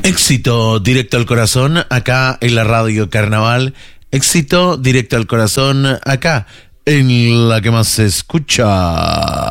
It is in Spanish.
Éxito directo al corazón, acá en la Radio Carnaval. Éxito directo al corazón, acá en la que más se escucha.